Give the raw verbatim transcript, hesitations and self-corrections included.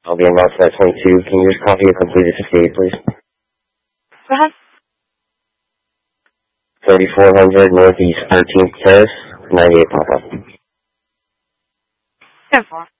I'll be in route flight twenty-two. Can you just copy a completed fifty-eight, please? Go ahead. thirty-four hundred Northeast thirteenth Terrace, ninety-eight Papa. ten four.